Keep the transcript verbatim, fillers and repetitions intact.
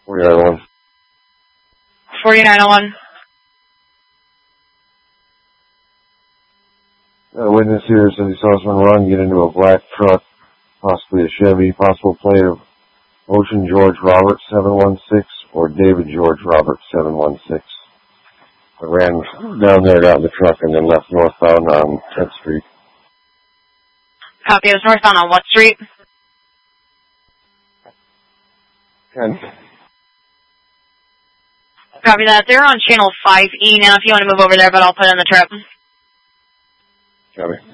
forty-nine oh one. forty-nine oh one. A witness here says he saw someone run, get into a black truck, possibly a Chevy, possible plate of Ocean George Roberts seven one six or David George Roberts seven one six. I ran down there, got in the truck, and then left northbound on tenth Street. Copy. It was northbound on what street? tenth. Copy that. They're on channel five E now if you want to move over there, but I'll put in the trip. Copy.